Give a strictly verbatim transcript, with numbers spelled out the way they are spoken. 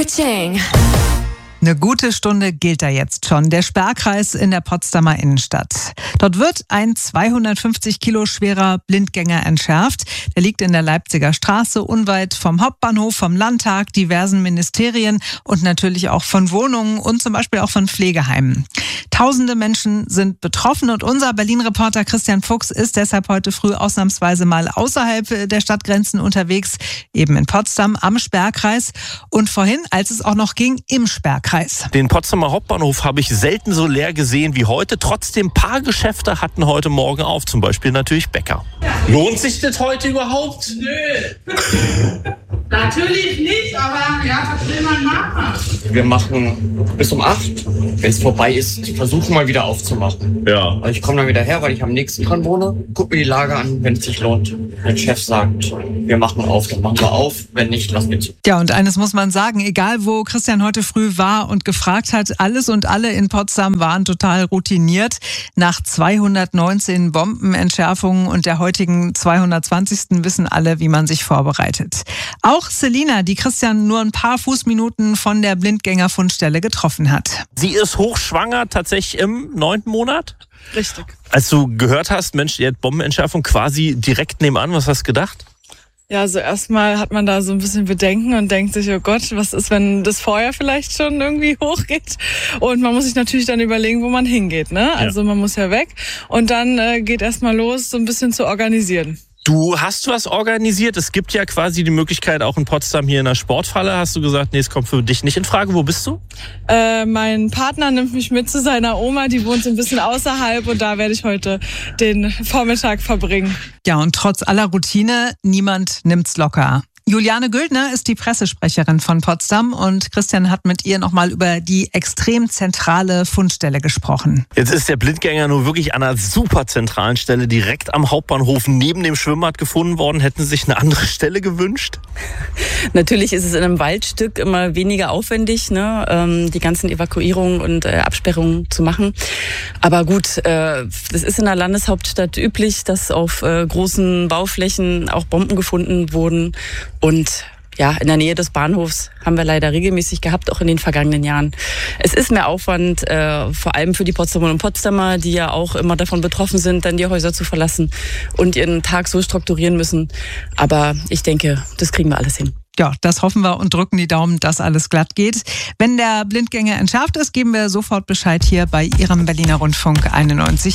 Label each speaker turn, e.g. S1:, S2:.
S1: Ka-ching.
S2: Eine gute Stunde gilt da jetzt schon. Der Sperrkreis in der Potsdamer Innenstadt. Dort wird ein zweihundertfünfzig Kilo schwerer Blindgänger entschärft. Der liegt in der Leipziger Straße, unweit vom Hauptbahnhof, vom Landtag, diversen Ministerien und natürlich auch von Wohnungen und zum Beispiel auch von Pflegeheimen. Tausende Menschen sind betroffen und unser Berlin-Reporter Christian Fuchs ist deshalb heute früh ausnahmsweise mal außerhalb der Stadtgrenzen unterwegs, eben in Potsdam am Sperrkreis und vorhin, als es auch noch ging, im Sperrkreis.
S3: Den Potsdamer Hauptbahnhof habe ich selten so leer gesehen wie heute. Trotzdem, ein paar Geschäfte hatten heute Morgen auf, zum Beispiel natürlich Bäcker. Lohnt sich das heute überhaupt?
S4: Nö. Natürlich nicht, aber ja, was will man machen?
S5: Wir machen bis um acht. Wenn es vorbei ist, versuchen mal wieder aufzumachen.
S3: Ja.
S5: Also ich komme dann wieder her, weil ich am nächsten dran wohne. Guck mir die Lage an, wenn es sich lohnt. Wenn der Chef sagt, wir machen auf, dann machen wir auf. Wenn nicht, lassen wir zu.
S2: Ja, und eines muss man sagen, egal wo Christian heute früh war und gefragt hat, alles und alle in Potsdam waren total routiniert. Nach zweihundertneunzehn Bombenentschärfungen und der heutigen zweihundertzwanzigsten wissen alle, wie man sich vorbereitet. Auch Selina, die Christian nur ein paar Fußminuten von der Blindgängerfundstelle getroffen hat.
S3: Sie ist hochschwanger, tatsächlich im neunten Monat?
S6: Richtig.
S3: Als du gehört hast, Mensch, die hat Bombenentschärfung quasi direkt nebenan, was hast du gedacht?
S6: Ja, also erstmal hat man da so ein bisschen Bedenken und denkt sich, oh Gott, was ist, wenn das Feuer vielleicht schon irgendwie hochgeht? Und man muss sich natürlich dann überlegen, wo man hingeht, ne?
S3: Ja.
S6: Also man muss ja weg und dann äh, geht erstmal los, so ein bisschen zu organisieren.
S3: Du hast was organisiert. Es gibt ja quasi die Möglichkeit, auch in Potsdam hier in der Sporthalle. Hast du gesagt, nee, es kommt für dich nicht in Frage. Wo bist du?
S6: Äh, mein Partner nimmt mich mit zu seiner Oma, die wohnt so ein bisschen außerhalb und da werde ich heute den Vormittag verbringen.
S2: Ja, und trotz aller Routine, niemand nimmt's locker. Juliane Güldner ist die Pressesprecherin von Potsdam und Christian hat mit ihr nochmal über die extrem zentrale Fundstelle gesprochen.
S3: Jetzt ist der Blindgänger nur wirklich an einer super zentralen Stelle direkt am Hauptbahnhof neben dem Schwimmbad gefunden worden. Hätten Sie sich eine andere Stelle gewünscht?
S7: Natürlich ist es in einem Waldstück immer weniger aufwendig, ne, ähm, die ganzen Evakuierungen und äh, Absperrungen zu machen. Aber gut, äh, das ist in der Landeshauptstadt üblich, dass auf äh, großen Bauflächen auch Bomben gefunden wurden. Und ja, in der Nähe des Bahnhofs haben wir leider regelmäßig gehabt, auch in den vergangenen Jahren. Es ist mehr Aufwand, äh, vor allem für die Potsdamerinnen und Potsdamer, die ja auch immer davon betroffen sind, dann die Häuser zu verlassen und ihren Tag so strukturieren müssen. Aber ich denke, das kriegen wir alles hin.
S2: Ja, das hoffen wir und drücken die Daumen, dass alles glatt geht. Wenn der Blindgänger entschärft ist, geben wir sofort Bescheid hier bei Ihrem Berliner Rundfunk einundneunzig.